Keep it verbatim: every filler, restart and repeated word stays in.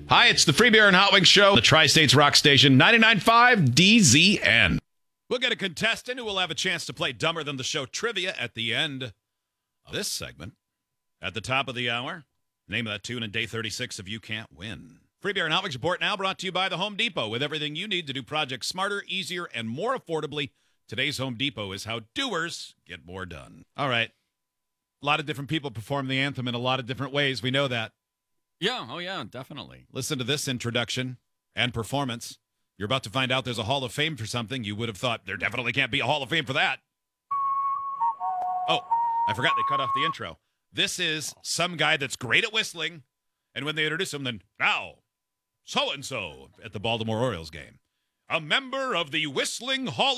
Hi, it's the Free Beer and Hot Wings Show, the Tri-States Rock Station, ninety-nine point five D Z N. We'll get a contestant who will have a chance to play Dumber Than the Show trivia at the end of this segment. At the top of the hour, name of that tune in day thirty-six of You Can't Win. Free Beer and Hot Wings Report now brought to you by the Home Depot. With everything you need to do projects smarter, easier, and more affordably, today's Home Depot is how doers get more done. All right. A lot of different people perform the anthem in a lot of different ways. We know that. Yeah, oh yeah, definitely. Listen to this introduction and performance. You're about to find out there's a Hall of Fame for something. You would have thought there definitely can't be a Hall of Fame for that. Oh, I forgot they cut off the intro. This is some guy that's great at whistling, and when they introduce him, then, now, so-and-so at the Baltimore Orioles game, a member of the Whistling Hall